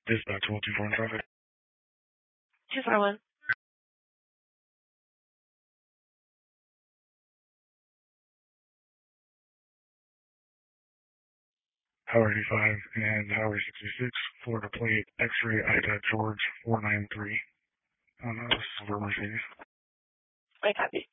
Dispatch 124 in traffic. 241. Howard 85 and Howard 66, Florida plate, X-ray, Ida, George 493. Silver Mercedes. I copy.